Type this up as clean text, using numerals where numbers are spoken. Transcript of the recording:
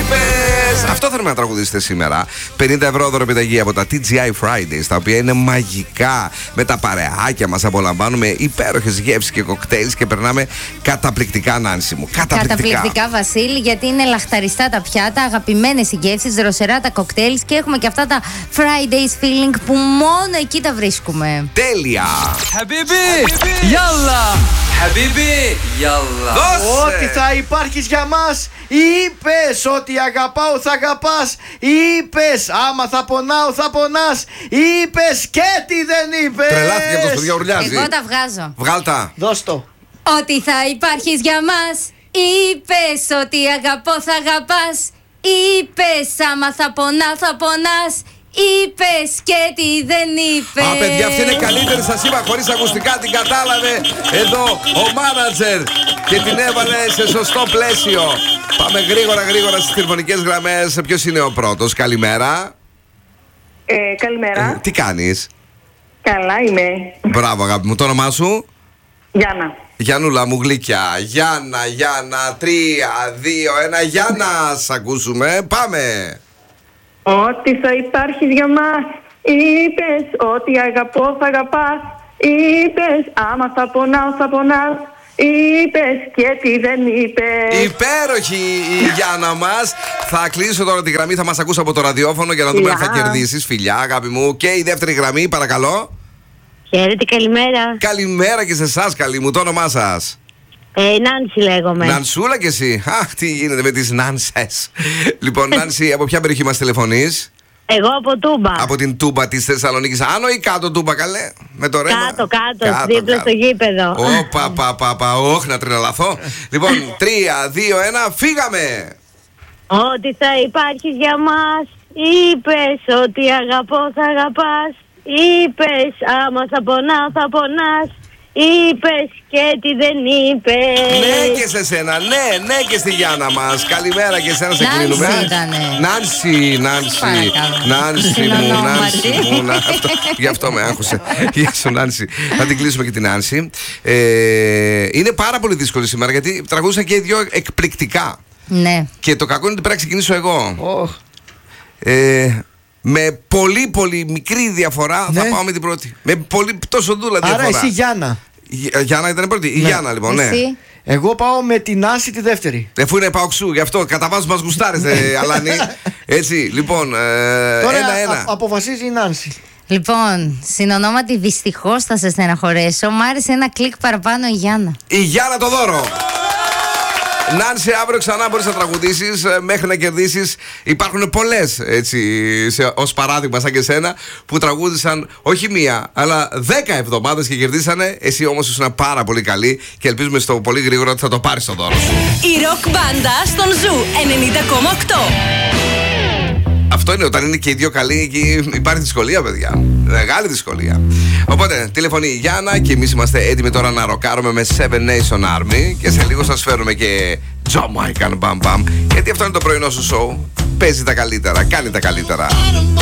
είπες. Αυτό θέλουμε να τραγουδήσετε σήμερα. 50 ευρώ δωροπιταγή από τα TGI Fridays, τα οποία είναι μαγικά. Με τα παρεάκια μας απολαμβάνουμε υπέροχες γεύσεις και κοκτέιλς και περνάμε καταπληκτικά, Νάνση μου. Καταπληκτικά, Βασίλη, γιατί είναι λαχταριστά τα πιάτα, αγαπημένες οι γεύσεις, δροσερά τα κοκτέιλς και έχουμε και αυτά τα Fridays feeling που μόνο εκεί τα βρίσκουμε. Τέλεια! Χαμπίμπι, γιάλα! Χαμπίμπι, γιάλα! Ότι θα υπάρχεις για μας. Είπες ότι αγαπάω θα αγαπάς. Είπες άμα θα πονάω θα πονάς. Είπες και τι δεν είπες. Τρελάθηκε αυτός, παιδιά, ουρλιάζει. Εγώ τα βγάζω. Βγάλτα. Δώσ' το. Ότι θα υπάρχεις για μας. Είπες ότι αγαπώ θα αγαπάς. Είπες άμα θα πονάω θα πονάς. Είπες και τι δεν είπες. Α, παιδιά, αυτή είναι καλύτερη, σας είπα, χωρίς ακουστικά την κατάλαβε εδώ ο μάνατζερ και την έβαλε σε σωστό πλαίσιο. Πάμε γρήγορα στις τηλεφωνικές γραμμές. Ποιος είναι ο πρώτος? Καλημέρα. Καλημέρα. Τι κάνεις? Καλά είμαι. Μπράβο, αγάπη μου, το όνομά σου? Γιάννα. Γιαννούλα μου γλυκιά. Γιάννα, 3, 2, 1. Γιάννα, σ' ακούσουμε. Πάμε. Ότι θα υπάρχεις για μας. Είπες ότι αγαπώ θα αγαπάς. Είπες άμα θα πονάω θα πονάς. Είπες και τι δεν είπες. Υπέροχη η Γιάννα μας. Θα κλείσω τώρα τη γραμμή, θα μας ακούσει από το ραδιόφωνο για να δούμε αν θα κερδίσεις. Φιλιά, αγάπη μου. Και η δεύτερη γραμμή, παρακαλώ. Χαίρετε, καλημέρα. Καλημέρα και σε εσάς, καλή μου. Το όνομά σας? Νάνση λέγομαι. Νανσούλα και εσύ. Αχ, τι γίνεται με τις Νάνσες. Λοιπόν, Νάνση, από ποια περιοχή μας τηλεφωνείς? Εγώ από Τούμπα. Από την Τούμπα της Θεσσαλονίκης. Άνω ή κάτω Τούμπα, καλέ? Με το ρέμα. Κάτω, δίπλα στο γήπεδο. Όχι, να τρελαθώ. Λοιπόν, 3, 2, 1, φύγαμε. Ότι θα υπάρχεις για μας. Είπες ότι αγαπώ θα αγαπάς. Είπες άμα θα πονάω θα πονάς. Είπες και τι δεν είπες. Ναι και σε σένα, ναι και στη Γιάννα μας. Καλημέρα και εσένα, σε κλείνουμε. Νάνση μου. Γι' αυτό με άγχωσε. Γεια σου, Νάνση. Θα την κλείσουμε και την Νάνση. Είναι πάρα πολύ δύσκολη σήμερα γιατί τραγούδισαν και οι δυο εκπληκτικά. Ναι. Και το κακό είναι ότι πρέπει να ξεκινήσω εγώ. Με πολύ μικρή διαφορά θα πάω με την πρώτη. Με τόσο δούλα διαφορά. Άρα εσύ Γιάννα. Γιάννα ήταν η πρώτη. Η Γιάννα λοιπόν, ναι. Εγώ πάω με την Νάνση τη δεύτερη. Εφού είναι Παοξού, γι' αυτό κατά βάση μας γουστάρετε, Αλάνη. Έτσι, λοιπόν, τώρα 1-1. Αποφασίζει η Νάνση. Λοιπόν, συνονόματι δυστυχώς θα σε στεναχωρέσω. Μ' άρεσε ένα κλικ παραπάνω η Γιάννα. Η Γιάννα το δώρο. Νάνση, αύριο ξανά μπορείς να τραγουδήσεις μέχρι να κερδίσεις. Υπάρχουν πολλές, έτσι, ως παράδειγμα σαν και σένα, που τραγούδισαν όχι μία, αλλά 10 εβδομάδες και κερδίσανε. Εσύ όμως ήσουν πάρα πολύ καλή και ελπίζουμε στο πολύ γρήγορα ότι θα το πάρεις το δώρο σου. Η ροκ μπάντα στον Ζου 90,8. Αυτό είναι, όταν είναι και οι δύο καλοί, εκεί υπάρχει δυσκολία, παιδιά. Μεγάλη δυσκολία. Οπότε, τηλεφωνεί η Γιάννα και εμείς είμαστε έτοιμοι τώρα να ροκάρουμε με Seven Nation Army. Και σε λίγο σας φέρουμε και Jamaican Bam Bam. Γιατί αυτό είναι το πρωινό σου show. Παίζει τα καλύτερα, κάνει τα καλύτερα.